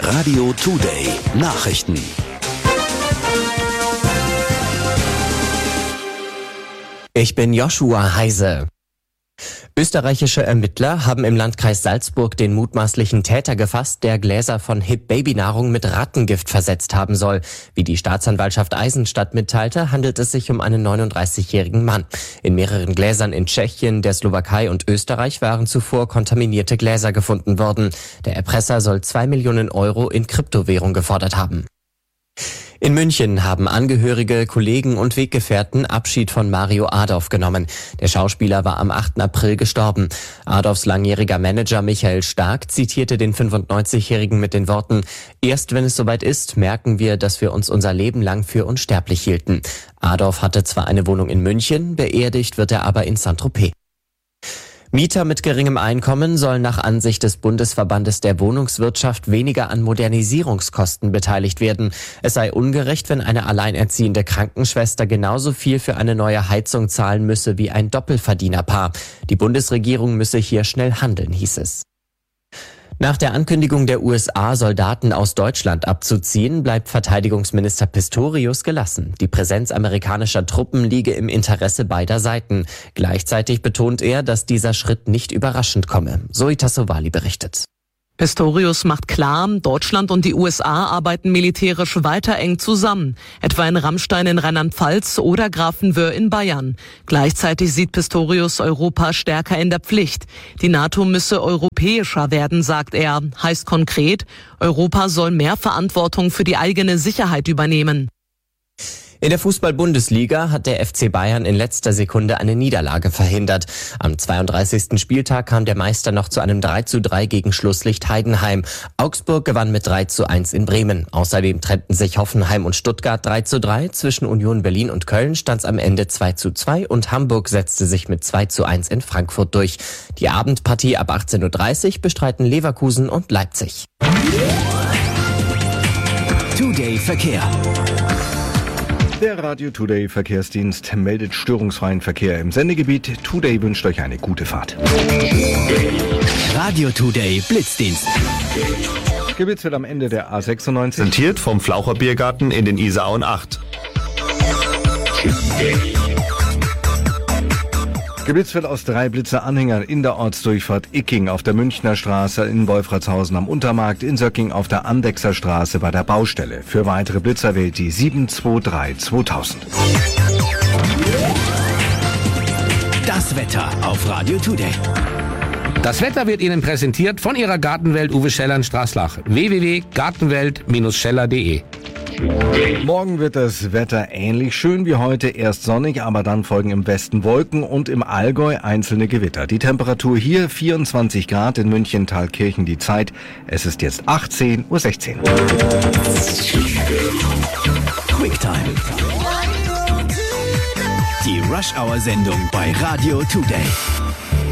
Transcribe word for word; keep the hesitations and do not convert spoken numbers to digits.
Radio Today Nachrichten. Ich bin Joshua Heise. Österreichische Ermittler haben im Landkreis Salzburg den mutmaßlichen Täter gefasst, der Gläser von Hip-Baby-Nahrung mit Rattengift versetzt haben soll. Wie die Staatsanwaltschaft Eisenstadt mitteilte, handelt es sich um einen neununddreißigjährigen Mann. In mehreren Gläsern in Tschechien, der Slowakei und Österreich waren zuvor kontaminierte Gläser gefunden worden. Der Erpresser soll zwei Millionen Euro in Kryptowährung gefordert haben. In München haben Angehörige, Kollegen und Weggefährten Abschied von Mario Adorf genommen. Der Schauspieler war am achten April gestorben. Adorfs langjähriger Manager Michael Stark zitierte den fünfundneunzigjährigen mit den Worten: Erst wenn es soweit ist, merken wir, dass wir uns unser Leben lang für unsterblich hielten. Adorf hatte zwar eine Wohnung in München, beerdigt wird er aber in Saint-Tropez. Mieter mit geringem Einkommen sollen nach Ansicht des Bundesverbandes der Wohnungswirtschaft weniger an Modernisierungskosten beteiligt werden. Es sei ungerecht, wenn eine alleinerziehende Krankenschwester genauso viel für eine neue Heizung zahlen müsse wie ein Doppelverdienerpaar. Die Bundesregierung müsse hier schnell handeln, hieß es. Nach der Ankündigung der U S A, Soldaten aus Deutschland abzuziehen, bleibt Verteidigungsminister Pistorius gelassen. Die Präsenz amerikanischer Truppen liege im Interesse beider Seiten. Gleichzeitig betont er, dass dieser Schritt nicht überraschend komme. Zoe Tassovali berichtet. Pistorius macht klar, Deutschland und die U S A arbeiten militärisch weiter eng zusammen, etwa in Rammstein in Rheinland-Pfalz oder Grafenwöhr in Bayern. Gleichzeitig sieht Pistorius Europa stärker in der Pflicht. Die NATO müsse europäischer werden, sagt er. Heißt konkret, Europa soll mehr Verantwortung für die eigene Sicherheit übernehmen. In der Fußball-Bundesliga hat der F C Bayern in letzter Sekunde eine Niederlage verhindert. Am zweiunddreißigsten Spieltag kam der Meister noch zu einem drei zu drei gegen Schlusslicht Heidenheim. Augsburg gewann mit drei zu eins in Bremen. Außerdem trennten sich Hoffenheim und Stuttgart drei zu drei. Zwischen Union Berlin und Köln stand es am Ende zwei zu zwei und Hamburg setzte sich mit zwei zu eins in Frankfurt durch. Die Abendpartie ab achtzehn Uhr dreißig bestreiten Leverkusen und Leipzig. Today Verkehr. Der Radio Today Verkehrsdienst meldet störungsfreien Verkehr im Sendegebiet. Today wünscht euch eine gute Fahrt. Radio Today Blitzdienst. Geblitzt wird am Ende der A sechsundneunzig. Präsentiert vom Flaucher Biergarten in den Isarauen acht. Geblitzt wird aus drei Blitzer-Anhängern in der Ortsdurchfahrt Icking auf der Münchner Straße, in Wolfratshausen am Untermarkt, in Söcking auf der Andechser Straße bei der Baustelle. Für weitere Blitzer wählt die sieben zwei drei zweitausend. Das Wetter auf Radio Today. Das Wetter wird Ihnen präsentiert von Ihrer Gartenwelt Uwe Scheller in Straßlach. w w w punkt gartenwelt Bindestrich scheller punkt de. Morgen wird das Wetter ähnlich schön wie heute, erst sonnig, aber dann folgen im Westen Wolken und im Allgäu einzelne Gewitter. Die Temperatur hier vierundzwanzig Grad, in München Thalkirchen die Zeit. Es ist jetzt achtzehn Uhr sechzehn. Quicktime. Die Rush-Hour-Sendung bei Radio Today.